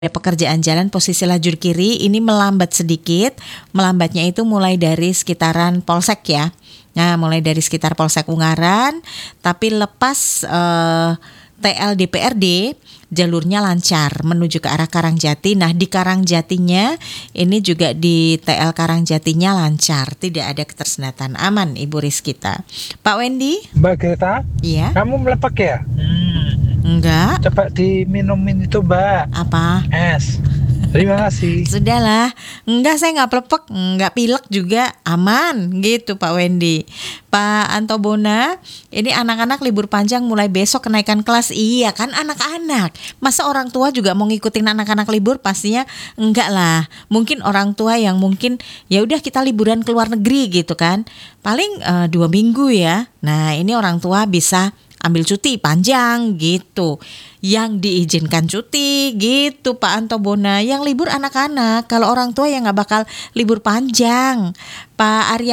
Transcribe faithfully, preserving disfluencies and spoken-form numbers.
pekerjaan jalan posisi lajur kiri ini melambat sedikit. Melambatnya itu mulai dari sekitaran Polsek ya. Nah, mulai dari sekitar Polsek Ungaran, tapi lepas eh, T L D P R D jalurnya lancar menuju ke arah Karangjati. Nah, di Karangjatinya ini juga di T L Karangjatinya lancar, tidak ada ketersendatan, aman Ibu Rizkita. Pak Wendy? Mbak Greta, Iya? kamu melepek ya? Enggak. Coba diminumin itu Mbak, Apa? es. Terima kasih. Sudahlah, enggak, saya enggak pelepek, enggak pilek juga, aman gitu Pak Wendy. Pak Antobona, ini anak-anak libur panjang mulai besok kenaikan kelas. Iya kan, anak-anak. Masa orang tua juga mau ngikutin anak-anak libur? Pastinya enggak lah. Mungkin orang tua yang mungkin ya udah kita liburan ke luar negeri gitu kan. Paling uh, dua minggu ya. Nah, ini orang tua bisa ambil cuti panjang gitu. Yang diizinkan cuti gitu Pak Antobona. Yang libur anak-anak. Kalau orang tua ya nggak bakal libur panjang. Pak Arya